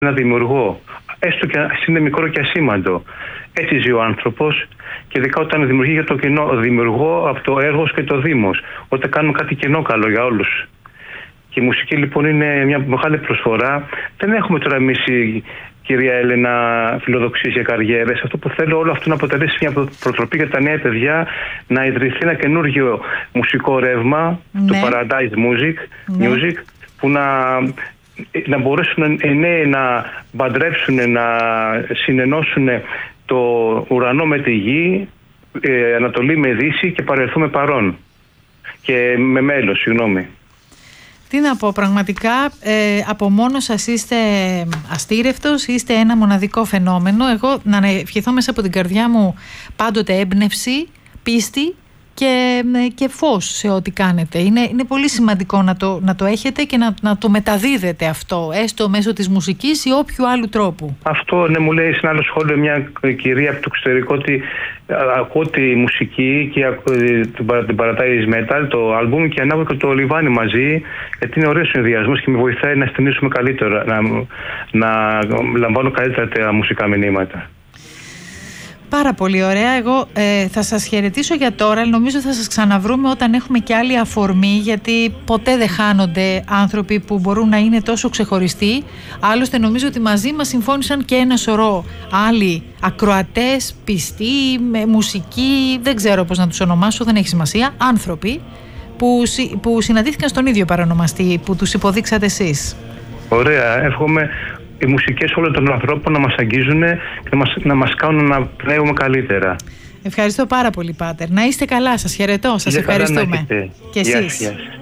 ένα δημιουργό, έστω και ας είναι μικρό και ασήμαντο. Έτσι ζει ο άνθρωπος, και ειδικά όταν δημιουργεί για το κοινό, δημιουργώ από το έργος και το δήμος, όταν κάνουμε κάτι κοινό καλό για όλους. Και η μουσική λοιπόν είναι μια μεγάλη προσφορά. Δεν έχουμε τώρα εμείς, κυρία Έλενα, φιλοδοξίες για καριέρες. Αυτό που θέλω, όλο αυτό να αποτελέσει μια προτροπή για τα νέα παιδιά, να ιδρυθεί ένα καινούργιο μουσικό ρεύμα, το Paradise Music, που να μπορέσουν οι νέοι να παντρέψουν, να συνενώσουν το ουρανό με τη γη, Ανατολή με Δύση και παρελθόν με παρόν. Και με μέλος, συγγνώμη. Τι να πω, πραγματικά από μόνο σας είστε αστήρευτος, είστε ένα μοναδικό φαινόμενο. Εγώ να ευχηθώ μέσα από την καρδιά μου πάντοτε έμπνευση, πίστη και φως σε ό,τι κάνετε. Είναι πολύ σημαντικό να το έχετε και να το μεταδίδετε αυτό, έστω μέσω της μουσικής ή όποιου άλλου τρόπου. Αυτό, ναι, μου λέει σε ένα άλλο σχόλιο μια κυρία από το εξωτερικό ότι ακούω τη μουσική και την Paradise Metal, το άλμπουμ, και ανάβω και το Λιβάνι μαζί, γιατί είναι ωραίος συνδυασμός και με βοηθάει να στενήσουμε καλύτερα, να λαμβάνω καλύτερα τα μουσικά μηνύματα. Πάρα πολύ ωραία. Εγώ θα σας χαιρετήσω για τώρα. Νομίζω θα σας ξαναβρούμε όταν έχουμε και άλλη αφορμή, γιατί ποτέ δεν χάνονται άνθρωποι που μπορούν να είναι τόσο ξεχωριστοί. Άλλωστε νομίζω ότι μαζί μας συμφώνησαν και ένα σωρό άλλοι ακροατές, πιστοί, με μουσική, δεν ξέρω πώς να τους ονομάσω, δεν έχει σημασία, άνθρωποι που συναντήθηκαν στον ίδιο παρονομαστή που τους υποδείξατε εσείς. Ωραία. Εύχομαι οι μουσικές όλων των ανθρώπων να μας αγγίζουν και να μας κάνουν να πνέουμε καλύτερα. Ευχαριστώ πάρα πολύ, Πάτερ. Να είστε καλά, σας χαιρετώ, σας ευχαριστούμε. Και εσείς.